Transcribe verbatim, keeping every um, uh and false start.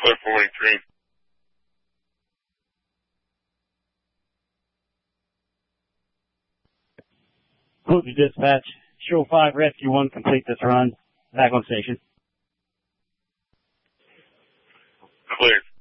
Clear four eighty-three. Cookie dispatch. Show five, rescue one, complete this run. Back on station. Clear.